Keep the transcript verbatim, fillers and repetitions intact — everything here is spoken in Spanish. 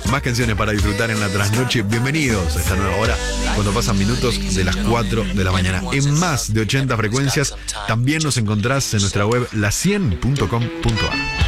Más canciones para disfrutar en la trasnoche. Bienvenidos a esta nueva hora, cuando pasan minutos de las cuatro de la mañana. En más de ochenta frecuencias, también nos encontrás en nuestra web la cien punto com punto a r.